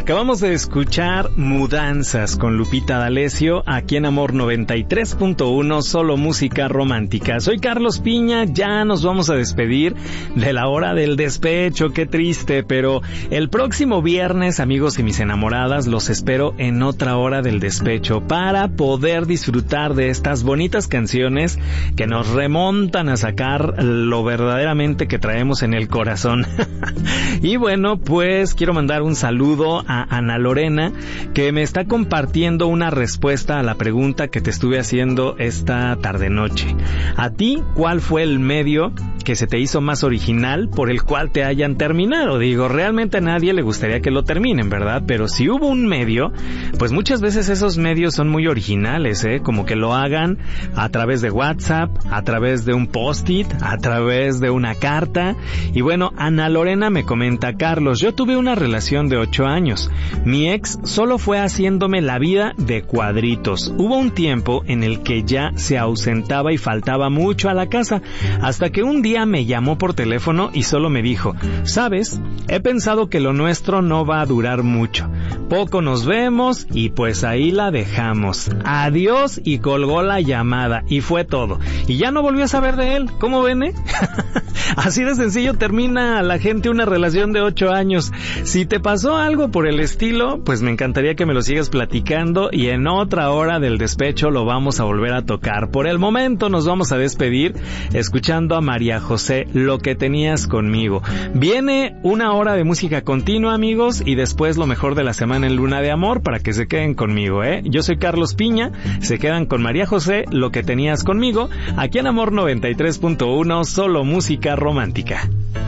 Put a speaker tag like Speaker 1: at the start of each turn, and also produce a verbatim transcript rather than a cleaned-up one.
Speaker 1: Acabamos de escuchar Mudanzas con Lupita D'Alessio aquí en Amor noventa y tres punto uno, solo música romántica. Soy Carlos Piña, ya nos vamos a despedir de la hora del despecho, qué triste, pero el próximo viernes, amigos y mis enamoradas, los espero en otra hora del despecho para poder disfrutar de estas bonitas canciones que nos remontan a sacar lo verdaderamente que traemos en el corazón. Y bueno, pues quiero mandar un saludo a Ana Lorena, que me está compartiendo una respuesta a la pregunta que te estuve haciendo esta tarde-noche. ¿A ti cuál fue el medio que se te hizo más original por el cual te hayan terminado? Digo, realmente a nadie le gustaría que lo terminen, ¿verdad? Pero si hubo un medio, pues muchas veces esos medios son muy originales, ¿eh? Como que lo hagan a través de WhatsApp, a través de un post-it, a través de una carta. Y bueno, Ana Lorena me comenta: Carlos, yo tuve una relación de ocho años. Mi ex solo fue haciéndome la vida de cuadritos. Hubo un tiempo en el que ya se ausentaba y faltaba mucho a la casa, hasta que un día me llamó por teléfono y solo me dijo: ¿sabes? He pensado que lo nuestro no va a durar mucho. Poco nos vemos y pues ahí la dejamos. Adiós, y colgó la llamada y fue todo. Y ya no volvió a saber de él. ¿Cómo ven, eh? Así de sencillo termina la gente una relación de ocho años. Si te pasó algo por el estilo, pues me encantaría que me lo sigas platicando y en otra hora del despecho lo vamos a volver a tocar. Por el momento nos vamos a despedir escuchando a María José, Lo que tenías conmigo. Viene una hora de música continua, amigos, y después lo mejor de la semana en Luna de Amor para que se queden conmigo, ¿eh? Yo soy Carlos Piña, se quedan con María José, Lo que tenías conmigo, aquí en Amor noventa y tres punto uno, solo música romántica.